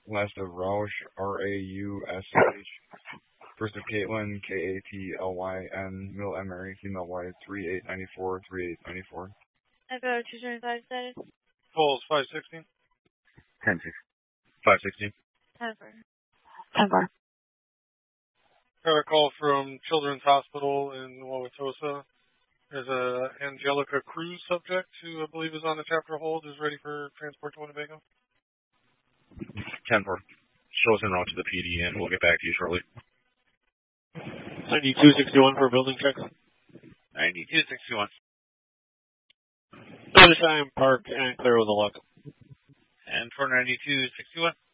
Last of Roush, Raush. First of Caitlin, Katlyn, middle M Mary, female wife, 3894, 3894. Echo 225 status. Falls 516. 516. 10-4. Got a call from Children's Hospital in Wauwatosa. There's a Angelica Cruz subject who I believe is on the chapter hold, is ready for transport to Winnebago. 10-4. Show us en route to the PD and we'll get back to you shortly. 9261 for building checks. 9261. Other time, park and clear with a lock. And for 9261.